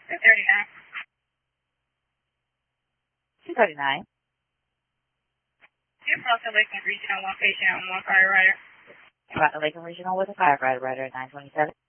239. 239. You're from the Lakeland Regional, one patient and one firefighter. About the Lakeland Regional with a firefighter, Rider 927.